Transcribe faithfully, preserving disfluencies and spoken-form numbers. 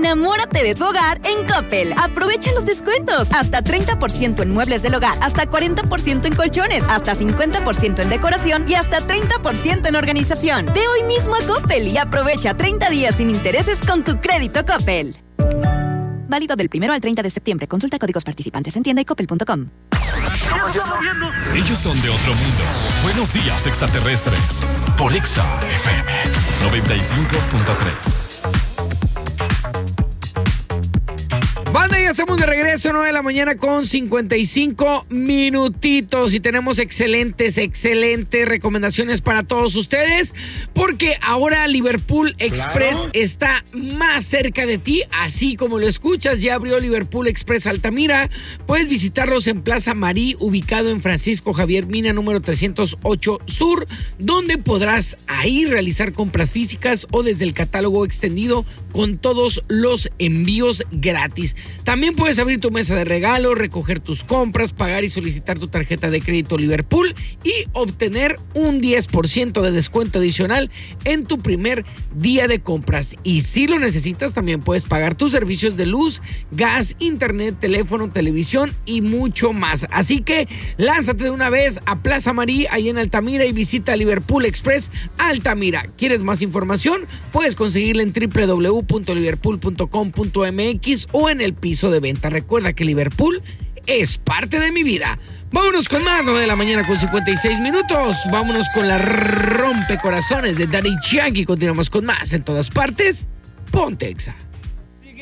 Enamórate de tu hogar en Coppel. Aprovecha los descuentos. Hasta treinta por ciento en muebles del hogar, hasta cuarenta por ciento en colchones, hasta cincuenta por ciento en decoración y hasta treinta por ciento en organización. Ve hoy mismo a Coppel y aprovecha treinta días sin intereses con tu crédito Coppel. Válido del primero al treinta de septiembre. Consulta códigos participantes en tienda y coppel punto com. Ellos son de otro mundo. Buenos días, extraterrestres. Por Exa F M noventa y cinco punto tres. Banda, ya estamos de regreso, nueve de la mañana con cincuenta y cinco minutitos y tenemos excelentes, excelentes recomendaciones para todos ustedes porque ahora Liverpool Express claro. está más cerca de ti, así como lo escuchas, ya abrió Liverpool Express Altamira. Puedes visitarlos en Plaza Marí, ubicado en Francisco Javier Mina, número trescientos ocho Sur, donde podrás ahí realizar compras físicas o desde el catálogo extendido con todos los envíos gratis. También puedes abrir tu mesa de regalo, recoger tus compras, pagar y solicitar tu tarjeta de crédito Liverpool y obtener un diez por ciento de descuento adicional en tu primer día de compras. Y si lo necesitas, también puedes pagar tus servicios de luz, gas, internet, teléfono, televisión y mucho más. Así que lánzate de una vez a Plaza Marí, ahí en Altamira, y visita Liverpool Express Altamira. ¿Quieres más información? Puedes conseguirla en doble u doble u doble u punto liverpool punto com punto m x o en el piso de venta. Recuerda que Liverpool es parte de mi vida. Vámonos con más, nueve de la mañana con cincuenta y seis minutos. Vámonos con la rompecorazones de Daddy Yankee. Continuamos con más en todas partes. Ponte Exa.